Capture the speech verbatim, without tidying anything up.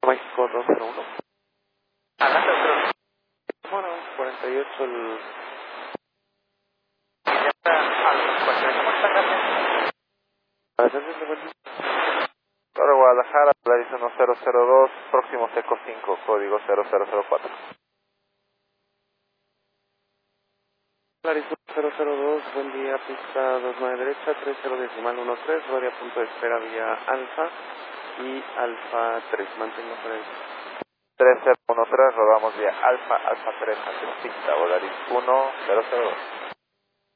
México dos cero uno. Adelante, doctor. Bueno, cuarenta y ocho el... Ya está. Ah, pues ¿cómo está, Carmen? Para servirle, buen día. Ahora Guadalajara, Polaris uno cero cero dos, próximo Seco cinco, código cero cero cero cuatro. Polaris uno cero cero dos, buen día, pista dos nueve derecha, tres cero decimal uno tres, Gloria punto de espera vía Alfa y Alfa tres, mantengo por el tres cero uno tres, rodamos vía Alfa, Alfa tres, ante pista, Polaris uno cero cero dos.